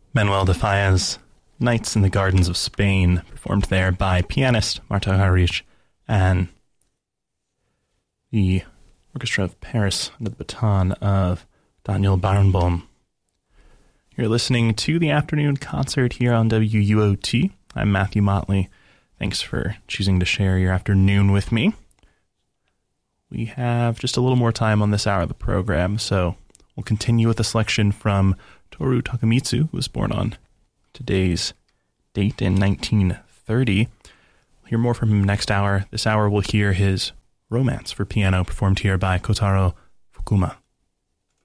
Manuel de Falla's Nights in the Gardens of Spain, performed there by pianist Marta Harich and the Orchestra of Paris under the baton of Daniel Barenboim. You're listening to the afternoon concert here on WUOT. I'm Matthew Motley. Thanks for choosing to share your afternoon with me. We have just a little more time on this hour of the program, so we'll continue with a selection from Toru Takemitsu, who was born on today's date in 1930. We'll hear more from him next hour. This hour we'll hear his Romance for piano, performed here by Kotaro Fukuma.